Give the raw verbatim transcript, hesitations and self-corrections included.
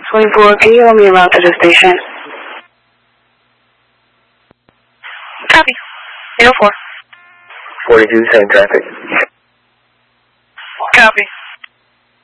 twenty-four, can you help me around to the station? Copy. eight oh four. forty-two, same traffic. Copy.